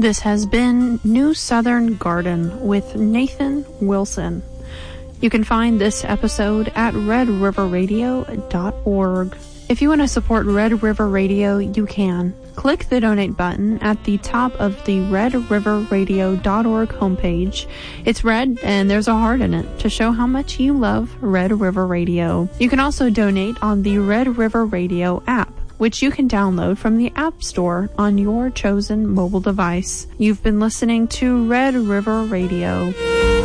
This has been New Southern Garden with Nathan Wilson. You can find this episode at redriverradio.org. If you want to support Red River Radio, you can. Click the donate button at the top of the redriverradio.org homepage. It's red and there's a heart in it to show how much you love Red River Radio. You can also donate on the Red River Radio app, which you can download from the App Store on your chosen mobile device. You've been listening to Red River Radio.